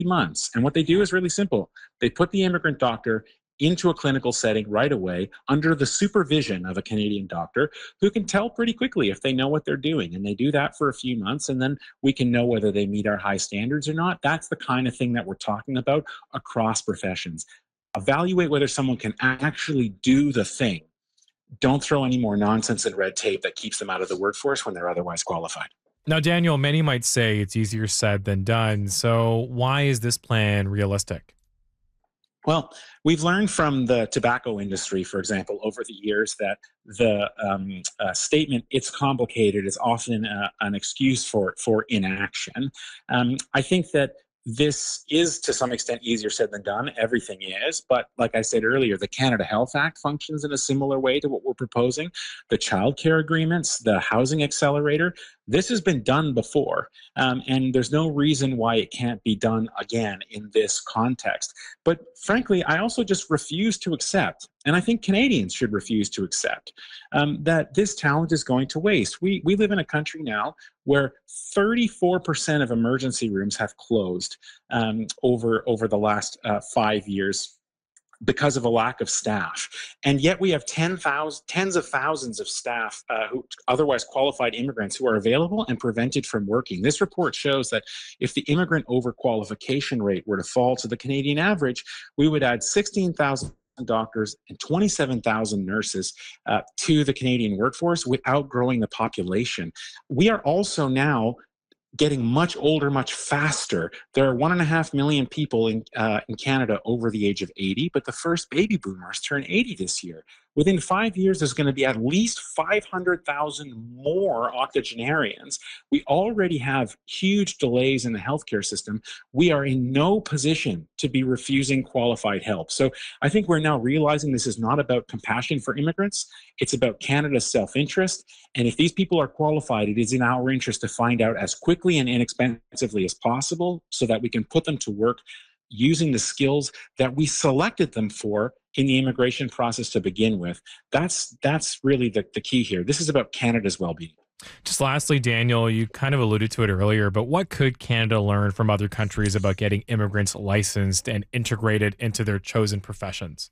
months. And what they do is really simple. They put the immigrant doctor into a clinical setting right away under the supervision of a Canadian doctor who can tell pretty quickly if they know what they're doing. And they do that for a few months, and then we can know whether they meet our high standards or not. That's the kind of thing that we're talking about across professions. Evaluate whether someone can actually do the thing. Don't throw any more nonsense and red tape that keeps them out of the workforce when they're otherwise qualified. Now, Daniel, many might say it's easier said than done. So why is this plan realistic? Well, we've learned from the tobacco industry, for example, over the years that the statement "it's complicated" is often an excuse for inaction. I think that this is to some extent easier said than done. Everything is, but like I said earlier, the Canada Health Act functions in a similar way to what we're proposing. The childcare agreements, the housing accelerator, this has been done before, and there's no reason why it can't be done again in this context. But frankly, I also just refuse to accept, and I think Canadians should refuse to accept, that this talent is going to waste. We live in a country now where 34% of emergency rooms have closed over the last 5 years because of a lack of staff. And yet we have tens of thousands of staff who otherwise qualified immigrants who are available and prevented from working. This report shows that if the immigrant overqualification rate were to fall to the Canadian average, we would add 16,000 doctors and 27,000 nurses to the Canadian workforce without growing the population. We are also now getting much older, much faster. There are 1.5 million people in Canada over the age of 80, but the first baby boomers turn 80 this year. Within 5 years, there's going to be at least 500,000 more octogenarians. We already have huge delays in the healthcare system. We are in no position to be refusing qualified help. So I think we're now realizing this is not about compassion for immigrants. It's about Canada's self-interest. And if these people are qualified, it is in our interest to find out as quickly and inexpensively as possible so that we can put them to work using the skills that we selected them for in the immigration process to begin with. That's really the key here. This is about Canada's well-being. Just lastly, Daniel, you kind of alluded to it earlier, but what could Canada learn from other countries about getting immigrants licensed and integrated into their chosen professions?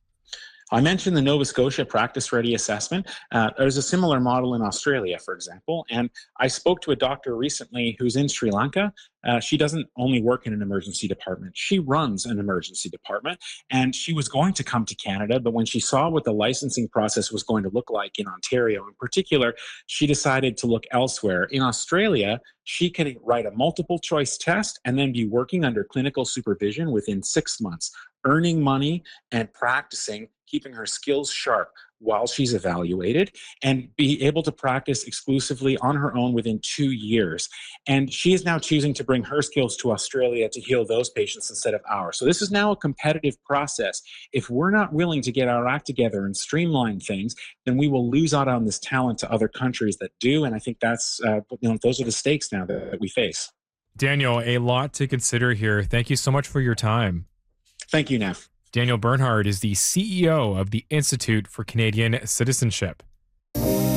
I mentioned the Nova Scotia Practice Ready Assessment. There's a similar model in Australia, for example. And I spoke to a doctor recently who's in Sri Lanka. She doesn't only work in an emergency department, she runs an emergency department. And she was going to come to Canada, but when she saw what the licensing process was going to look like in Ontario in particular, she decided to look elsewhere. In Australia, she can write a multiple choice test and then be working under clinical supervision within 6 months, earning money and practicing, keeping her skills sharp while she's evaluated, and be able to practice exclusively on her own within 2 years. And she is now choosing to bring her skills to Australia to heal those patients instead of ours. So this is now a competitive process. If we're not willing to get our act together and streamline things, then we will lose out on this talent to other countries that do. And I think that's, those are the stakes now that we face. Daniel, a lot to consider here. Thank you so much for your time. Thank you, Neff. Daniel Bernhard is the CEO of the Institute for Canadian Citizenship.